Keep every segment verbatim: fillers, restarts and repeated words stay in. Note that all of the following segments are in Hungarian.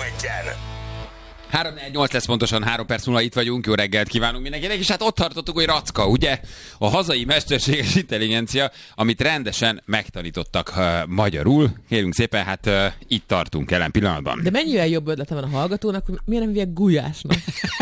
egyen. három nyolc lesz pontosan, három perc múlva itt vagyunk, jó reggelt kívánunk mindenkinek, és hát ott tartottuk, hogy Racka, ugye? A hazai mesterséges intelligencia, amit rendesen megtanítottak uh, magyarul. Kérünk szépen, hát uh, itt tartunk jelen pillanatban. De mennyivel jobb ötlete van a hallgatónak, hogy miért nem hívják Gulyásnak?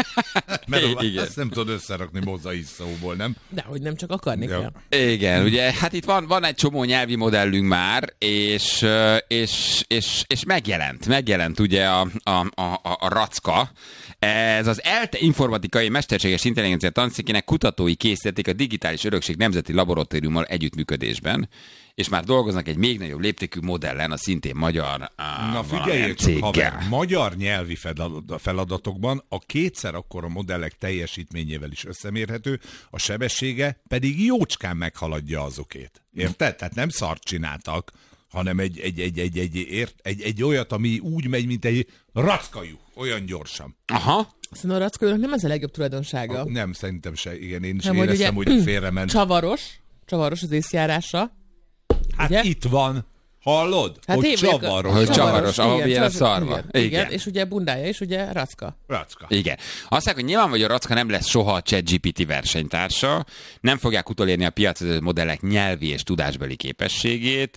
Mert igen. Ezt nem tudod összerakni mozai szóból, nem? De hogy nem csak akarni Ja. kell. Igen, ugye, hát itt van, van egy csomó nyelvi modellünk már, és, uh, és, és, és megjelent, megjelent ugye a, a, a, a Racka. Ez az ELTE informatikai mesterséges intelligencia tanszékének kutatói készítették a Digitális Örökség Nemzeti Laboratóriummal együttműködésben, és már dolgoznak egy még nagyobb léptékű modellen a szintén magyar uh, Na figyeljék csak, haver, magyar nyelvi feladatokban a kétszer akkora modellek teljesítményével is összemérhető, a sebessége pedig jócskán meghaladja azokét. Érted? Tehát nem szart csináltak, hanem egy, egy, egy, egy, egy, ért, egy, egy olyat, ami úgy megy, mint egy rackajú, olyan gyorsan. Aha. Szerintem a rackajónak nem ez a legjobb tulajdonsága. A, nem, szerintem se. Igen, én is nem, éreztem, hogy, hogy félrement. Csavaros, csavaros az észjárása. Hát ugye? Itt van. Hallod? Hát hogy csavaros. csavaros. Hogy csavaros, ahol igen, ilyen csavaros, szarva. Igen, Igen. igen, és ugye bundája is, ugye Racka. Racka. Igen. Azt mondják, hogy nyilvánvalóan a Racka nem lesz soha a ChatGPT versenytársa, nem fogják utolérni a piacvezető modellek nyelvi és tudásbeli képességét,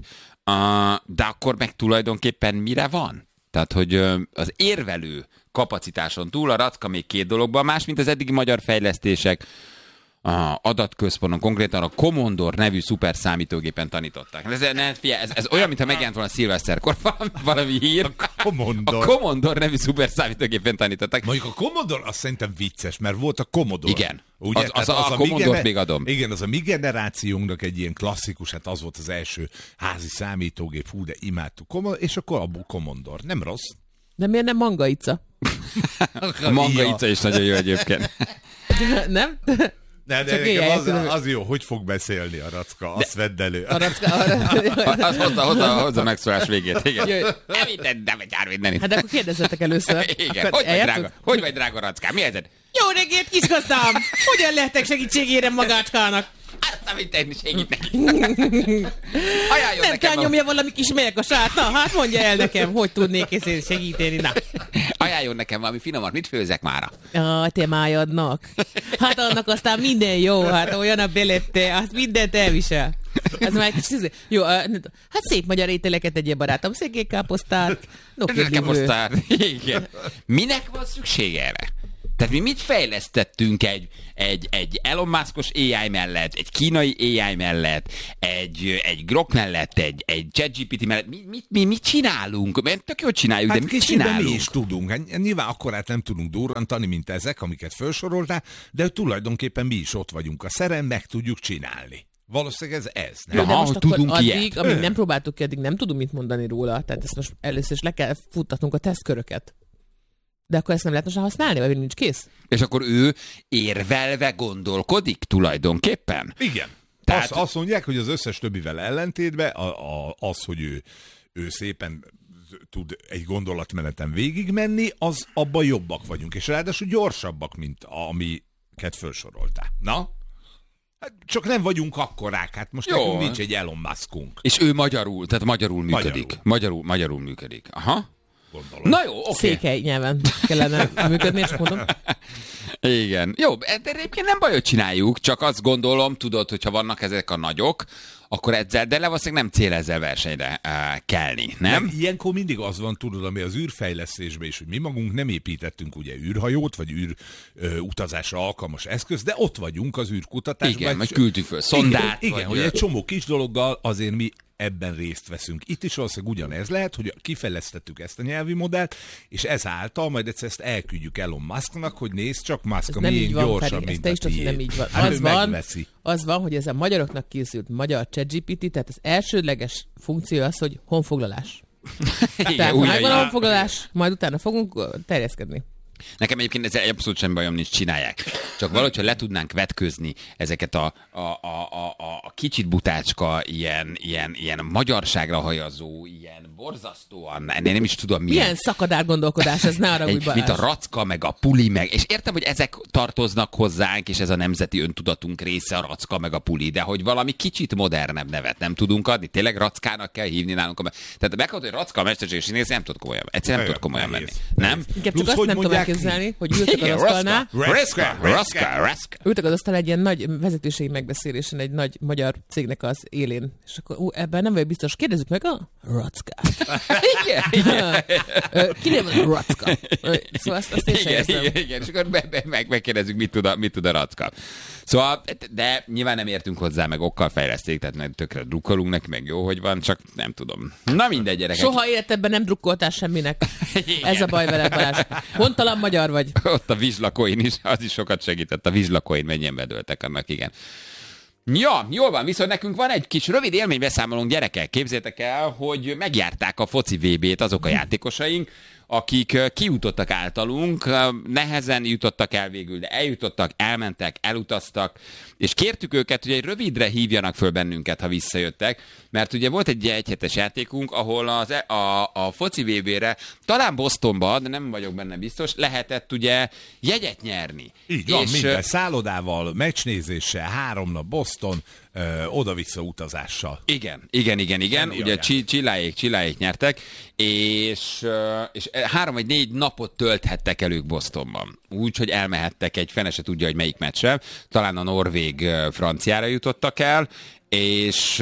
de akkor meg tulajdonképpen mire van? Tehát, hogy az érvelő kapacitáson túl a Racka még két dologban más, mint az eddigi magyar fejlesztések, a adatközponton, konkrétan a Commodore nevű szuperszámítógépen tanították. Ez, ne, figyelj, ez, ez olyan, mintha megjelent volna szilveszterkor valami, valami hír. A Commodore. A Commodore nevű szuperszámítógépen tanították. Mondjuk a Commodore azt szerintem vicces, mert volt a Commodore. Igen. Ugye? Az, az, az, az a, a Commodore még adom. Igen, az a mi generációnknak egy ilyen klasszikus, hát az volt az első házi számítógép, hú, de imádtuk. Commodore, és akkor a Commodore. Nem rossz. De miért nem Mangaica? A Mangaica is nagyon jó egyébként. Nem? De, de nekem az, az jó, hogy fog beszélni a Racka, azt vedd elő. A Racka, a... Az hozza, hozza, hozza megszólás végét, igen. Nem minden, nem egy ár mindenit. Hát de akkor kérdezzetek először. Igen, hogy vagy, drága, hogy vagy drága Rackám, mi ezed? Jó reggelt, kisgazdám! Hogyan lehetek segítségére magácskának? Azt, amit tenni segít neki. Nem kell nyomja valami kis melkasát. Na, hát mondja el nekem, hogy tudnék ezért segíteni. Na. Ajánljon nekem valami finomat, mit főzek mára? Jaj, te májadnak. Hát annak aztán minden jó, hát olyan a belette, azt mindent elvisel. Ez már egy kis... Jó, hát szép magyar ételeket tegyél, barátom. Székelykáposztát, Káposztát, igen. Minek van szükség erre? Tehát mi mit fejlesztettünk egy, egy, egy Elon Muskos á i mellett, egy kínai á i mellett, egy, egy Grok mellett, egy, egy ChatGPT mellett? Mi, mit, mi mit csinálunk? Mert tök jól csináljuk, hát de mit csinálunk? Mi is tudunk. Hát nyilván akkorát nem tudunk durrantani, mint ezek, amiket felsoroltál, de tulajdonképpen mi is ott vagyunk a szeren, meg tudjuk csinálni. Valószínűleg ez ez. Nem? De Aha, most tudunk addig, ilyet. amíg nem próbáltuk ki, addig nem tudunk mit mondani róla. Tehát ezt most először is le kell futtatnunk a tesztköröket. De akkor ezt nem lehet most használni, vagy nincs kész? És akkor ő érvelve gondolkodik tulajdonképpen? Igen. Tehát... Azt, azt mondják, hogy az összes többivel ellentétben a, a, az, hogy ő, ő szépen tud egy gondolatmeneten végigmenni, az abban jobbak vagyunk. És ráadásul gyorsabbak, mint amiket felsoroltál. Na? Csak nem vagyunk akkorák, hát most nekünk nincs egy Elon Muskunk. És ő magyarul, tehát magyarul működik. Magyarul, magyarul, magyarul működik. Aha. Gondolom. Na jó, oké. Okay. Székely nyelven kellene működni, és mondom. Igen. Jó, de egyébként nem baj, hogy csináljuk, csak azt gondolom, tudod, hogyha vannak ezek a nagyok, akkor ezzel, de valószínűleg nem cél ezzel versenyre uh, kelni, nem? Meg ilyenkor mindig az van, tudod, ami az űrfejlesztésben is, hogy mi magunk nem építettünk ugye űrhajót, vagy űr ö, utazásra alkalmas eszköz, de ott vagyunk az űrkutatásban. Igen, vagy küldtük föl szondát. Igen, vagy igen, hogy egy csomó kis dologgal azért mi ebben részt veszünk. Itt is valószínűleg ugyanez lehet, hogy kifejlesztettük ezt a nyelvi modellt, és ezáltal majd egyszer ezt elküldjük Elon Musknak, hogy nézd csak, Musk, milyen gyorsabb, mint te is tudod, hogy nem így van. Hát az, van az van, hogy ez a magyaroknak készült magyar ChatGPT, tehát az elsődleges funkció az, hogy honfoglalás. Igen, tehát úgy megvan a honfoglalás, majd utána fogunk terjeszkedni. Nekem egyébként ez abszolút semmi bajom nincs, csinálják. Csak valahogy, ha le tudnánk vetközni ezeket a, a, a, a, a kicsit butácska, ilyen, ilyen, ilyen magyarságra hajazó, ilyen borzasztóan, én nem is tudom milyen. Milyen szakadár gondolkodás, ez ne arra úgy mint a racka, meg a puli, meg, és értem, hogy ezek tartoznak hozzánk, és ez a nemzeti öntudatunk része, a racka, meg a puli, de hogy valami kicsit modernebb nevet nem tudunk adni, tényleg rackának kell hívni nálunk. Tehát meghallt, hogy racka a mesterséges színész, nem tud komolyan, egyszerűen nem tud komolyan menni. Nem? Inkább csak azt nem tudom elképzelni, hogy ültek az asztalnál. Racka, racka, racka. Ültek az asztal egy ilyen nagy vezetőségi megbeszélésen egy nagy magyar cégnek az élén. És akkor ú, ebben nem vagyok biztos. Kérdezzük meg a rackát. Igen, igen. Kinél van a racka? Szóval azt, azt én sem érzem. Igen, igen, és akkor be, be, meg, megkérdezzük, mit tud, a, mit tud a racka. Szóval, de nyilván nem értünk hozzá, meg okkal fejleszték, tehát meg tökre drukkolunk neki, meg jó, hogy van, csak nem tudom. Na mindegy, gyerekek. Soha életedben nem drukkoltál semminek. Ez a baj veled, Balázs. Hontalan magyar vagy. Ott a vizslakoin is, az is sokat segített. A vizslakoin mennyien bedőltek annak, igen. Ja, jól van, viszont nekünk van egy kis rövid élménybeszámolónk, gyerekek. Képzétek el, hogy megjárták a foci vé bét azok a játékosaink, akik kijutottak általunk, nehezen jutottak el végül, de eljutottak, elmentek, elutaztak, és kértük őket, hogy egy rövidre hívjanak föl bennünket, ha visszajöttek, mert ugye volt egy egyhetes játékunk, ahol az, a, a foci vé bére, talán Bostonban, de nem vagyok benne biztos, lehetett ugye jegyet nyerni. Így van, és minden szállodával, meccsnézéssel, három nap Boston, ö, oda-vissza utazással. Igen, igen, igen, igen, Enni ugye csilláék, csilláék nyertek, és, és három vagy négy napot tölthettek el ők Bostonban. Úgy, hogy elmehettek egy fene se tudja, hogy melyik meccsre, talán a norvég-franciára jutottak el, és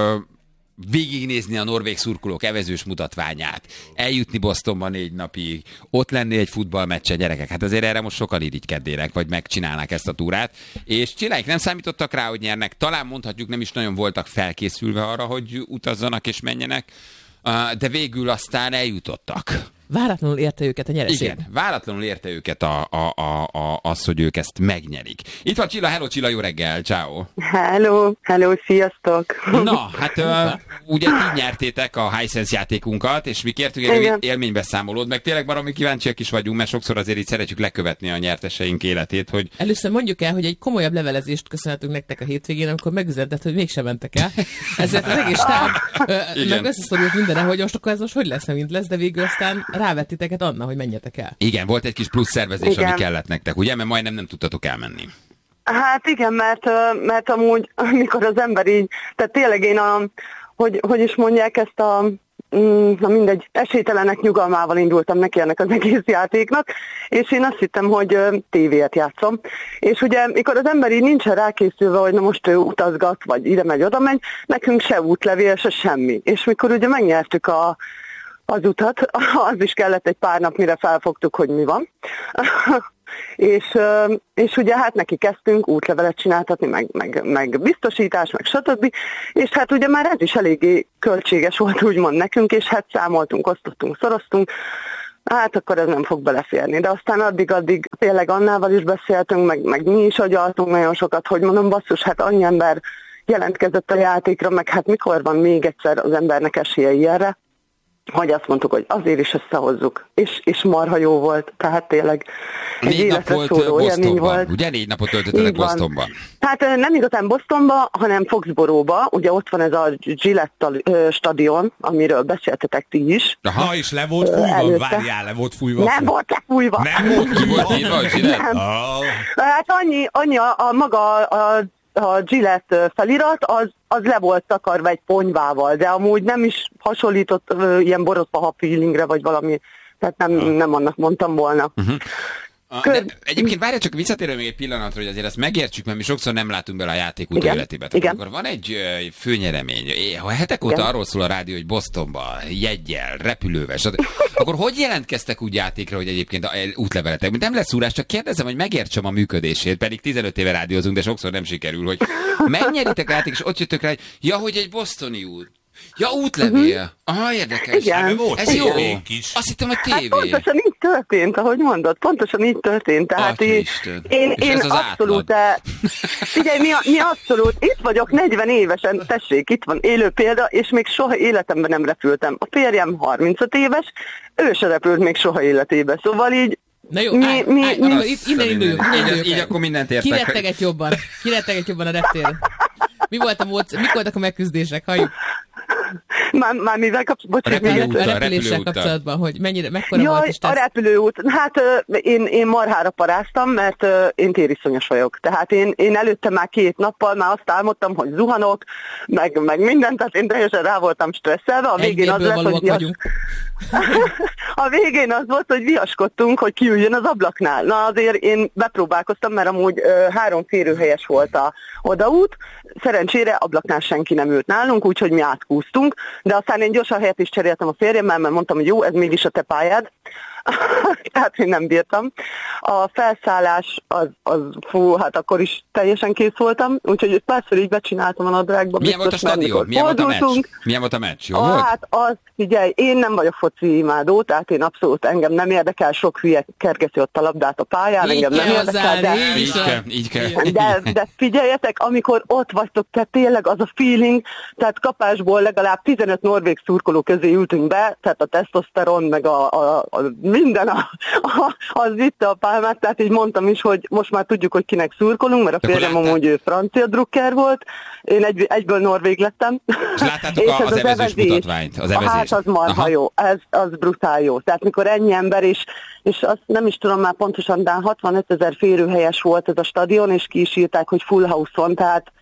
végignézni a norvég szurkolók evezős mutatványát, eljutni Bostonba négy napig, ott lenni egy futballmeccsen, gyerekek. Hát azért erre most sokan irigykednének, vagy megcsinálnák ezt a túrát. És csináljék, nem számítottak rá, hogy nyernek. Talán mondhatjuk, nem is nagyon voltak felkészülve arra, hogy utazzanak és menjenek, de végül aztán eljutottak. Váratlanul érte őket a nyereség. Igen, váratlanul érte őket a, a, a, a, az, hogy ők ezt megnyerik. Itt van Csilla, hello Csilla, jó reggel, ciao. Hello, hello, sziasztok. Na, hát uh, ugye ti nyertétek a Hisense játékunkat, és mi kértük egy élménybeszámolót, meg tényleg baromi kíváncsiak is vagyunk, mert sokszor azért így szeretjük lekövetni a nyerteseink életét, hogy... Először mondjuk el, hogy egy komolyabb levelezést köszönhetünk nektek a hétvégén, amikor megüzentett, hogy mégsem mentek el. Ezért az egész stáb meg összeszorult mindenre, hogy most akkor ez most hogy lesz, mint lesz, de végül aztán rávettiteket Anna, hogy menjetek el. Igen, volt egy kis plusz szervezés, igen, ami kellett nektek, ugye? Mert majdnem nem tudtatok elmenni. Hát igen, mert, mert amúgy, amikor az ember így, tehát tényleg én a, hogy, hogy is mondják ezt a, na mindegy, esélytelenek nyugalmával indultam neki ennek az egész játéknak, és én azt hittem, hogy tévét játszom. És ugye, mikor az ember így nincsen rákészülve, hogy na most ő utazgat, vagy ide megy, oda megy, nekünk se útlevél, se semmi. És mikor ugye megnyertük a az utat, az is kellett egy pár nap, mire felfogtuk, hogy mi van. és, és ugye hát neki kezdtünk útlevelet csináltatni, meg, meg, meg biztosítás, meg stb. És hát ugye már ez is eléggé költséges volt, úgymond nekünk, és hát számoltunk, osztottunk, szoroztunk, hát akkor ez nem fog beleférni. De aztán addig-addig tényleg Annával is beszéltünk, meg, meg mi is agyaltunk nagyon sokat, hogy mondom, basszus, hát annyi ember jelentkezett a játékra, meg hát mikor van még egyszer az embernek esélye ilyenre, hogy azt mondtuk, hogy azért is összehozzuk. És, és marha jó volt. Tehát tényleg egy négy nap volt Bostonban, volt. Ugye négy napot töltöttetek Bostonban? Hát nem igazán Bostonban, hanem Foxboróba. Ugye ott van ez a Gillette stadion, amiről beszéltetek ti is. Aha, Na, és le volt fújva? Előtte. Várjál, le volt fújva? Nem volt lefújva. Nem volt fújva? Nem. Oh. Hát annyi, annyi a, a maga a a Gillette felirat, az, az le volt takarva egy ponyvával, de amúgy nem is hasonlított uh, ilyen borotvaha feelingre, vagy valami, tehát nem, nem annak mondtam volna. Uh-huh. De egyébként várj, csak visszatérő még egy pillanatra, hogy azért ezt megértsük, mert mi sokszor nem látunk bele a játék utóéletébe. Akkor van egy uh, főnyeremény, ha hetek óta arról szól a rádió, hogy Bostonba, jeggyel, repülővel, akkor hogy jelentkeztek úgy játékra, hogy egyébként útleveletek? Nem lesz szúrás, csak kérdezem, hogy megértsem a működését, pedig tizenöt éve rádiózunk, de sokszor nem sikerül, hogy megnyeritek a játék, és ott jöttök rá, hogy ja, hogy egy bostoni út. Ja, útlevél. Uh-huh. Aha, érdekes. Igen. Ez jó. Azt hittem, hogy tévé. Hát pontosan így történt, ahogy mondod. Pontosan így történt. Tehát én, én, én abszolút... Figyelj, mi, mi abszolút... Itt vagyok negyven évesen, tessék, itt van élő példa, és még soha életemben nem repültem. A férjem harmincöt éves, ő se repült még soha életében. Szóval így Na jó, Mi- állj, mi- állj, mi- akkor itt, innen induljunk. innen Így, induljunk így el. akkor mindent értek. Kiretteget jobban. Kiretteget jobban a reptér. Mi volt a módszer? Mik voltak a megküzdések? Halljuk. Már, már mivel kapcsolatban? A repülő A úttal, repüléssel repülőúttal. kapcsolatban, hogy mennyire, mekkora volt Jaj, is a tesz. repülőút. Hát ö, én, én marhára paráztam, mert ö, én tériszonyos vagyok. Tehát én, én előtte már két nappal már azt álmodtam, hogy zuhanok, meg, meg mindent, tehát én teljesen rá voltam stresszelve. A végén az Egyből lett, valóak hogy vias... vagyunk. A végén az volt, hogy viaskodtunk, hogy kiüljön az ablaknál. Na azért én bepróbálkoztam, mert amúgy ö, három férőhelyes volt a odaút. Szerencsére ablaknál senki nem ült nálunk, úgyhogy mi átkúztunk, de aztán én gyorsan helyet is cseréltem a férjemmel, mert mondtam, hogy jó, ez mégis a te pályád. Tehát én nem bírtam. A felszállás az, az, fú, hát akkor is teljesen kész voltam, úgyhogy párszor így becsináltam a nadrágba. Milyen volt a biztos, mert stadion? mikor Milyen volt a meccs? fordultunk. Milyen volt a meccs? Jó Ah, volt? hát az, figyelj, én nem vagyok foci imádó, tehát én abszolút engem nem érdekel, sok hülye kergeti ott a labdát a pályán, Így engem nem kell érdekel, hozzáállni, de... így Így kell. kell, így kell. De, de figyeljetek, amikor ott vagytok, tehát tényleg az a feeling, tehát kapásból legalább tizenöt norvég szurkoló közé ültünk be, tehát a tesztoszteron, meg a, a, a minden a, a, az vitte a pálmát, tehát így mondtam is, hogy most már tudjuk, hogy kinek szurkolunk, mert a Akkor férjem láttál- amúgy ő francia drukker volt, én egy, egyből norvég lettem. És láttátok a- ez az evezős evezés. mutatványt, az evezést? Hát az marha Aha. jó, ez, az brutál jó. Tehát mikor ennyi ember is, és azt nem is tudom már pontosan, de hatvanötezer férőhelyes volt ez a stadion, és ki is írták, hogy full house van, tehát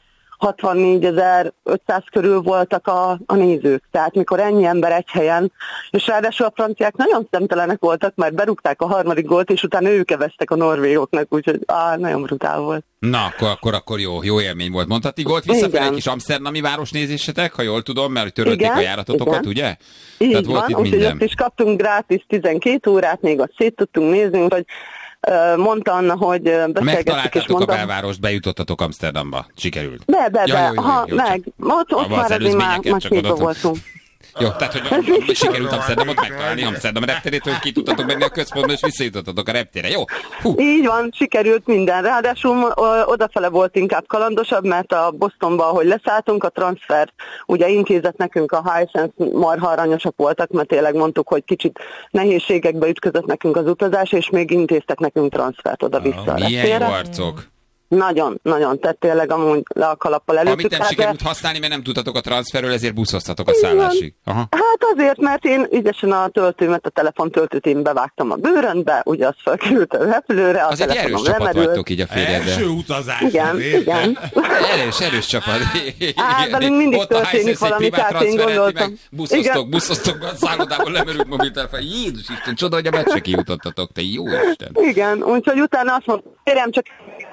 hatvannégyezer-ötszáz körül voltak a, a nézők. Tehát mikor ennyi ember egy helyen, és ráadásul a franciák nagyon szemtelenek voltak, mert berúgták a harmadik gólt, és utána ők eveztek a norvégoknak, úgyhogy á, nagyon brutál volt. Na, akkor, akkor, akkor jó, jó élmény volt. Mondhatni volt visszafelé Igen. egy kis amszterdami városnézésetek, ha jól tudom, mert hogy törölték Igen, a járatotokat, igen. ugye? Így Tehát volt van, itt úgyhogy minden. ott is kaptunk grátis tizenkét órát, még azt szét tudtunk nézni, úgyhogy ö, mondta Anna, hogy ö, beszélgettük, és Megtaláltátok a mondtam, belvárost, bejutottatok Amsterdamba. Sikerült. be, be, Ja, be, jó, jó, ha, jó, meg, ott, ott Abba az már azért már, előzményeket már csak képbe adottam. voltunk. Jó, tehát, hogy hogy sikerült Amsterdamot megtalálni, Amsterdam repterétől ki tudtatok menni a központba, és visszajutottatok a reptére. Jó? Hú. Így van, sikerült minden. Ráadásul ö, odafele volt inkább kalandosabb, mert a Bostonba, ahogy leszálltunk, a transfer ugye intézett nekünk a Hisense, marha aranyosak voltak, mert tényleg mondtuk, hogy kicsit nehézségekbe ütközött nekünk az utazás, és még intéztek nekünk transfert oda-vissza a Milyen jó reptérre. arcok. Nagyon, nagyon, tehát tényleg amúgy le a kalappal előttük. Amit nem hát, sikerült használni, mert nem tudtatok a transferről, ezért buszoztatok a szállásig. Aha. Hát azért, mert én ügyesen a töltőmet, a telefon töltőt én bevágtam a bőröntbe, ugye az felkerült a repülőre, a Az egy erős telefonom csapat lemerült. vagytok így a férjeddel. Első utazás. Igen, azért. igen. Erős, erős csapat. Á, velünk mindig Ott a történik Hisense egy valami, privát tehát én transferet, ti gondoltam. meg buszoztok, Igen. buszoztok, a szállodában lemerült mobiltelefon. Jézus Isten, csoda, hogy a meccse kijutottatok, te jó Isten. Igen, úgyhogy utána azt mondtam, kérem csak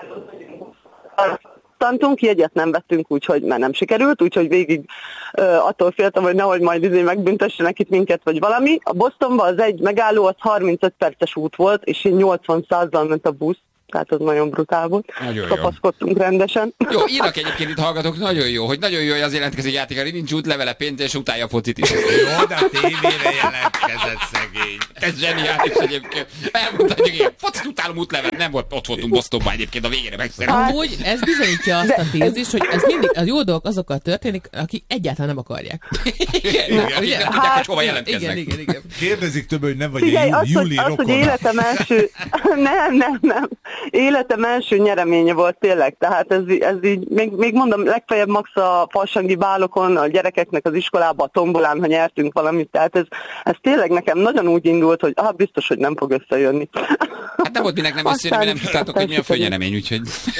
tantunk, jegyet nem vettünk, úgyhogy mert nem sikerült, úgyhogy végig uh, attól féltem, hogy nehogy majd izé megbüntessenek itt minket, vagy valami. A Bostonban az egy megálló, az harmincöt perces út volt, és én nyolcvan százzal ment a busz, tehát az nagyon brutál volt. Nagyon jó. Kapaszkodtunk rendesen. Jó, írnak egyébként itt hallgatók, nagyon jó, hogy nagyon jó, hogy az jelentkezik játékára, nincs útlevele pénz, és utálja a focit is. Jó, de a tévére jelentkezett szegény. Ez zseniális egyébként. Elmondta, hogy igen, focit utálom útlevet, nem volt, ott voltunk Bostonban egyébként a végére megszerűen. Amúgy ez bizonyítja azt a tézist, hogy ez mindig a jó dolgok azokkal történik, akik egyáltalán nem akarják. Igen, igen, akik Ugye? nem tudják, hogy Hát, hova Igen, jelentkeznek. igen, igen. Kérdezik több, hogy nem vagy Figyelj, a az, hogy, Júli az, hogy rokona. életem első, nem, nem, nem, életem első nyereménye volt tényleg, tehát ez, ez így, még, még mondom, legfeljebb max a farsangi bálokon, a gyerekeknek az iskolába, a tombolán, ha nyertünk valamit, tehát ez, ez tényleg nekem nagyon úgy indult, hogy ah, biztos, hogy nem fog összejönni. Hát nem volt minek nem összejönni, mert nem tudtátok, hogy mi a főnyeremény, úgyhogy...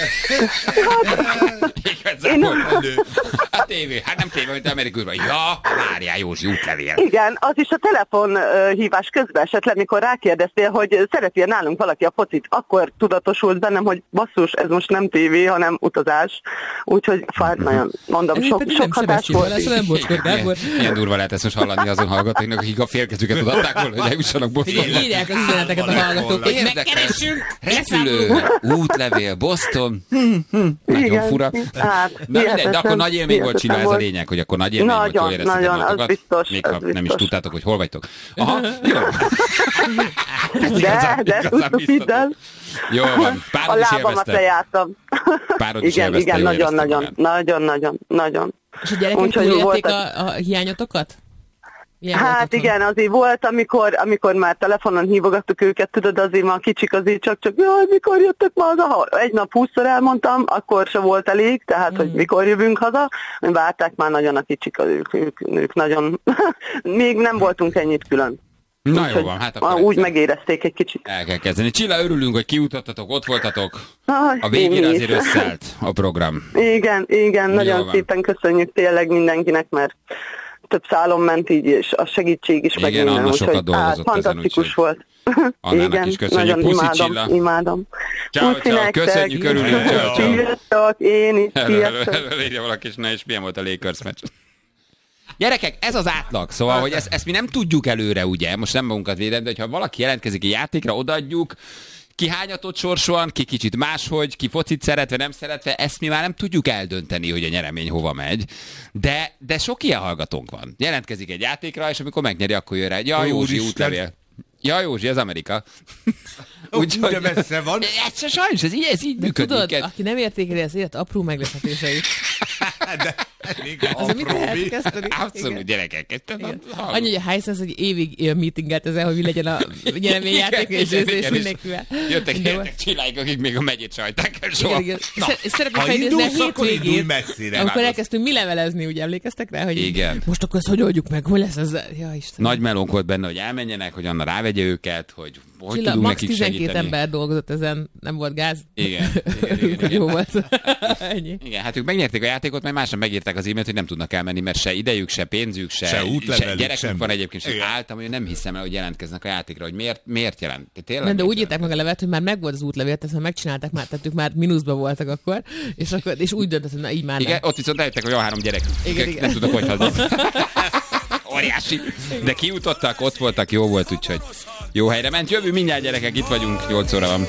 Igazából. A tévé, hát nem tévé, mint Amerikában. Ja, várjál, Józsi, útlevél. Igen, az is a telefonhívás közben esetleg, mikor rákérdeztél, hogy szereti nálunk valaki a focit, akkor tudatosult bennem, hogy basszus, ez most nem tévé, hanem utazás. Úgyhogy fár, nagyon mondom, Ez sok, pedig sok nem hatás Sebessy volt. Balázs, hanem Bocskor Gábor. Milyen, milyen durva lehet ezt most hallani azon hallgatóinknak, akik a félkezüket tudatták volna, hogy eljussanak Bostonba. Írják az üzeneteket a hallgatók, hogy Érdekes. megkeressünk, Repülő, leszámolunk. útlevél, Boston. Hm, hm, nagyon Igen. fura. Hát, Na mindegy, de akkor nagy élmény volt, hihetetlen Csilla, ez a volt. lényeg, hogy akkor nagy élmény volt, Nagyon, jól éreztétek nagyon, az magatokat, biztos, még az ha nem is biztos. tudtátok, hogy hol vagytok. Aha, jó. De, Igazán- de igazán tudtuk biztatok. minden. Jó van, A párod is lábamat élvezte. lejártam. Párod is Igen, élvezte, igen, jól nagyon, érezte nagyon, magát. nagyon, nagyon, nagyon. És a gyerekek Úgyhogy túlélték voltak- a, a hiányotokat? Ilyen Hát igen, azért volt, amikor, amikor már telefonon hívogattuk őket, tudod, azért már kicsik azért csak-csak, jaj, mikor jöttök ma haza? Egy nap húszszor elmondtam, akkor se volt elég, tehát, mm. hogy mikor jövünk haza. Várták már nagyon a kicsik, ők, ők, ők nagyon, még nem voltunk ennyit külön. Na jó van, hát akkor úgy megérezték egy kicsit. El kell kezdeni. Csilla, örülünk, hogy kiutattatok, ott voltatok. A végére azért összeállt a program. Igen, igen, nagyon van. Szépen köszönjük tényleg mindenkinek, mert több szálon ment így, és a segítség is meg igen, minden, Anna sokat dolgozott ezen, fantasztikus volt. Annának igen, is köszönjük. nagyon Puszi, imádom, Csilla. imádom. Ciao, Puszi ciao, nektek. köszönjük, örülünk. Ciao, ciao. Sziasztok, én is, sziasztok. Írja valaki, és na, és milyen volt a Lakers meccs? Gyerekek, ez az átlag, szóval, hogy ezt, ezt mi nem tudjuk előre, ugye, most nem magunkat védeni, de ha valaki jelentkezik egy játékra, odaadjuk, ki hányatott sorsosan, ki kicsit máshogy, ki focit szeretve, nem szeretve, ezt mi már nem tudjuk eldönteni, hogy a nyeremény hova megy, de, de sok ilyen hallgatónk van. Jelentkezik egy játékra, és amikor megnyeri, akkor jön rá, ja, Józsi útlevél. Ja, Józsi, ez Amerika. Úgyhogy de messze van. Ez sajnos, ez így, ez így működik. Tudod, aki nem értékeli az élet apró meglepetéseit. De elég Az, mit lehet kezdeni? Abszolút, gyerekek. Annyi, hogy a Hisense, hogy évig meetingelt ezzel, hogy mi legyen a nyereményjáték és győzés mindenkivel. Jöttek értek csilláig, akik még a megyét sajták el soha. Igen, igen. Szeretnék ha felidézni a indulsz, akkor indulj hétvégét, messzire. amikor elkezdtünk mi levelezni, úgy emlékeztek rá, hogy igen. Most akkor ezt hogy oldjuk meg, hogy lesz ez? Ja, Istenem. Nagy melónk volt benne, hogy elmenjenek, hogy Anna rávegye őket, hogy hogy Csilla, tudunk max. nekik tizenkét segíteni. ember dolgozott ezen, nem volt gáz. Igen. igen, igen, igen. Jó volt. Ennyi. Igen, hát ők megnyerték a játékot, mert másnap megírták az e-mailt, hogy nem tudnak elmenni, mert se idejük, se pénzük, se, Se útlevelük, se gyerekük semmi. van egyébként, és Igen. álltam, hogy nem hiszem el, hogy jelentkeznek a játékra, hogy miért, miért jelent. Tényleg Nem, de miért úgy írták meg a levelet, hogy már megvolt az útlevél, tehát már megcsinálták, már tettük, már mínuszba voltak akkor, és, akkor, és úgy döntött, hogy na így már igen, nem. ott viszont eljöttek, hogy a három gyerek. Igen, igen. Nem tudok, hogy haza. Óriási. De kijutottak, ott voltak, jó volt, úgyhogy jó helyre ment. Jövő mindjárt, gyerekek, itt vagyunk, nyolc óra van.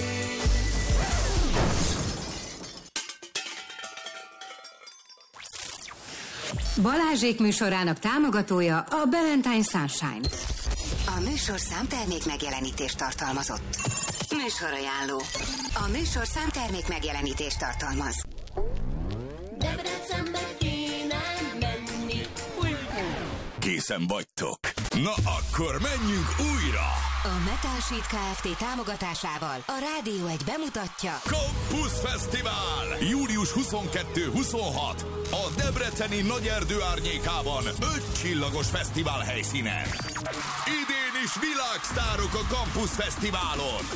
Balázsék műsorának támogatója a Ballantyne Sunshine. A műsor számtermék megjelenítést tartalmazott. Műsorajánló. A műsor számtermék megjelenítést tartalmaz. Debrecenbe kéne menni. Készen vagytok? Na akkor menjünk újra! A Metal Sheet Kft. Támogatásával a Rádió egy bemutatja Campus Fesztivál! július huszonkettő-huszonhat a debreceni Nagyerdő árnyékában öt csillagos fesztivál helyszínen. Idén is világsztárok a Campus Fesztiválon.